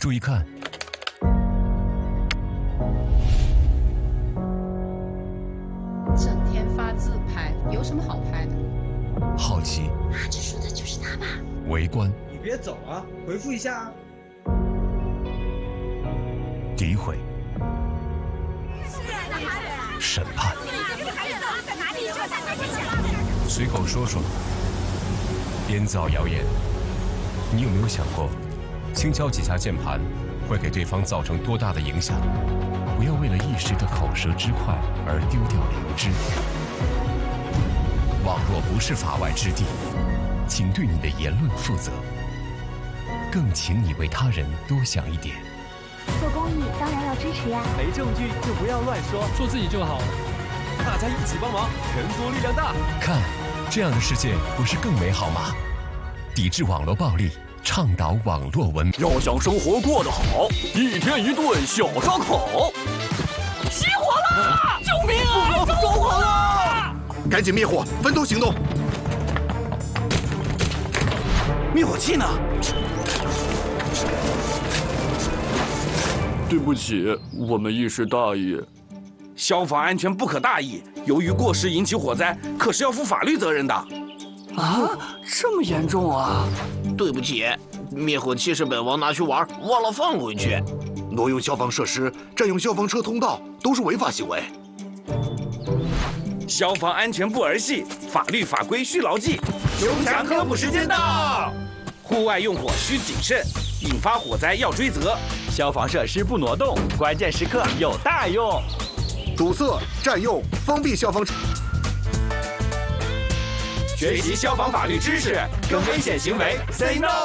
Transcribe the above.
注意看。 整天发自拍，有什么好拍的？ 好奇。 这说的就是他吧？ 围观。 你别走啊，回复一下啊。 诋毁。审判。随口说说。编造谣言。你有没有想过，轻敲几下键盘会给对方造成多大的影响？不要为了一时的口舌之快而丢掉良知。网络不是法外之地，请对你的言论负责，更请你为他人多想一点。 做公益当然要支持呀， 没证据就不要乱说， 做自己就好了。 大家一起帮忙，人多力量大。 看，这样的世界不是更美好吗？抵制网络暴力，倡导网络文明。 要想生活过得好，一天一顿小烧烤。 起火了！救命啊！ 着火了！ 赶紧灭火，分头行动。 灭火器呢？对不起，我们一时大意。 消防安全不可大意，由于过失引起火灾，可是要负法律责任的。 啊，这么严重啊！ 对不起，灭火器是本王拿去玩，忘了放回去。 挪用消防设施、占用消防车通道都是违法行为。 消防安全不儿戏，法律法规需牢记。胸腔科普时间到，户外用火需谨慎，引发火灾要追责。 消防设施不挪动，关键时刻有大用。 堵塞、占用、封闭消防车。 学习消防法律知识，跟危险行为 say no。